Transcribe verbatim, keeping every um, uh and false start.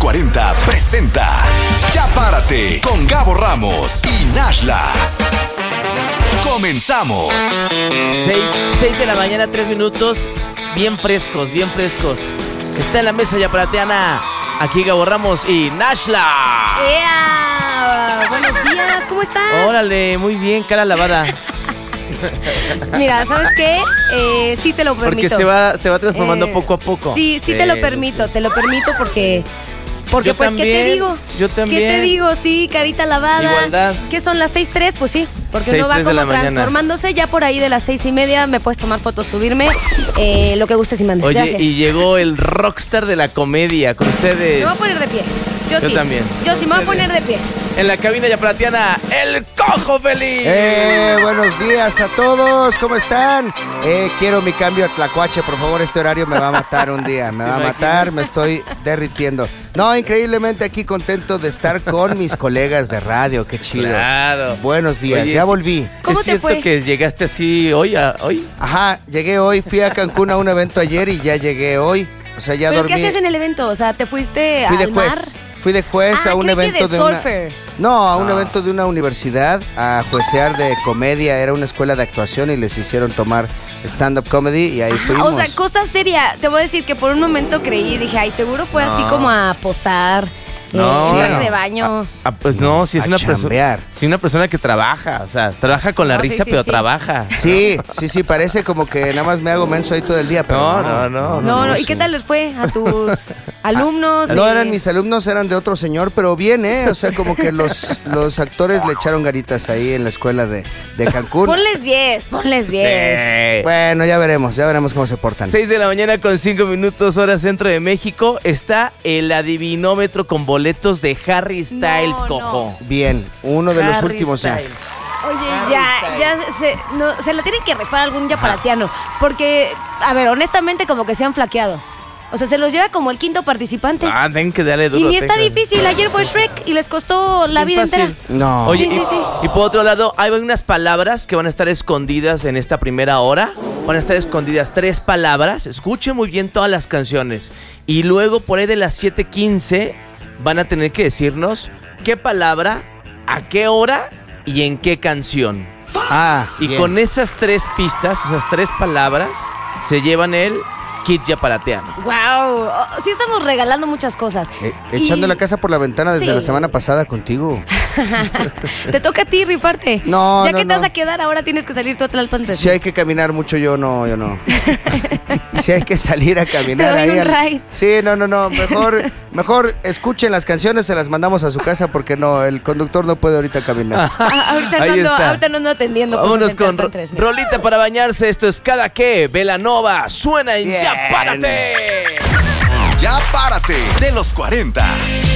cuarenta presenta Ya Párate con Gabo Ramos y Nashla. Comenzamos. seis de la mañana, tres minutos. Bien frescos, bien frescos. Está en la mesa Ya Parateana. Aquí Gabo Ramos y Nashla. ¡Ea! Buenos días, ¿cómo estás? Órale, muy bien, cara lavada. Mira, ¿sabes qué? Eh, sí te lo permito. Porque se va, se va transformando Eh, poco a poco. Sí, sí te lo permito, te lo permito porque... Porque Yo pues, también, ¿qué te digo? yo también. ¿Qué te digo? Sí, carita lavada. Igualdad. ¿Qué son las seis tres? Pues sí, porque seis, uno va tres de como la mañana. transformándose. Ya por ahí de las seis y media me puedes tomar fotos, subirme, eh, lo que gustes y mandes. Oye, Gracias. y llegó el rockstar de la comedia con ustedes. Me voy a poner de pie. Yo, Yo sí. también. Yo sí me voy a poner de pie. En la cabina Ya Parateana, el Cojo Feliz. Eh, buenos días a todos, ¿cómo están? Eh, quiero mi cambio a Tlacuache, por favor, este horario me va a matar un día, me va a matar, me estoy derritiendo. No, increíblemente aquí contento de estar con mis colegas de radio, qué chido. Claro. Buenos días, Oye, ya sí. volví. ¿Cómo ¿Es te cierto fue? que llegaste así hoy? A, hoy? Ajá, llegué hoy, fui a Cancún a un evento ayer y ya llegué hoy. O sea, ya ¿Pero dormí. qué hacías en el evento? O sea, ¿te fuiste Fui de al juez. mar? Fui de juez Ah, a un creí que evento de de, una. surfer. No, a un No. evento de una universidad a juecear de comedia. Era una escuela de actuación y les hicieron tomar stand-up comedy y ahí Ajá, fuimos. o sea, cosa seria. Te voy a decir que por un momento creí, dije, ay, seguro fue así No. como a posar. No. eh, traje Sí. de baño. Ah, pues no, si es A una persona. chambear. Si una persona que trabaja, o sea, trabaja con la No, sí, risa, sí, pero sí. trabaja. Sí, sí, sí, parece como que nada más me hago menso ahí todo el día, pero No, no. no, no. No, no, ¿y sí. qué tal les fue a tus alumnos? No Eh, eran mis alumnos, eran de otro señor, pero bien, ¿eh? O sea, como que los, los actores le echaron ganitas ahí en la escuela de, de Cancún. Ponles diez, ponles diez. Sí. Bueno, ya veremos, ya veremos cómo se portan. seis de la mañana con cinco minutos, hora centro de México. Está el adivinómetro con boletos de Harry Styles, No, cojo. Bien, uno de los Harry últimos ya. Styles. Oye, Harry ya, Styles. ya se, no, se la tienen que rifar algún yaparatiano. Porque, a ver, honestamente como que se han flaqueado. O sea, se los lleva como el quinto participante. Ah, tienen que darle duro. y ni tienen está que- difícil. Ayer fue Shrek y les costó la Bien vida fácil. entera. No. Oye, Sí, y, sí, sí. y por otro lado, hay unas palabras que van a estar escondidas en esta primera hora. Van a estar escondidas tres palabras. Escuchen muy bien todas las canciones. Y luego, por ahí de las siete quince, van a tener que decirnos qué palabra, a qué hora y en qué canción. Ah, Y bien. con esas tres pistas, esas tres palabras, se llevan el kit Ya Parateano. Wow, sí estamos regalando muchas cosas. Eh, echando Y la casa por la ventana desde Sí. la semana pasada contigo. te toca a ti rifarte. No, Ya no, que te no. vas a quedar, ahora tienes que salir tú a Tlalpan. Si hay que caminar mucho, yo no, yo no. Si hay que salir a caminar Te doy ahí. un al- ride. Sí, no, no, no. Mejor, mejor escuchen las canciones, se las mandamos a su casa porque no, el conductor no puede ahorita caminar. Ah, ahorita, no Ahí ando, está. ahorita no ando atendiendo cosas Vámonos en con Tlalpan ro- tres, mira. rolita para bañarse. Esto es Cada Que, Velanova. Suena en Bien. Ya Párate. Ya Párate de los cuarenta.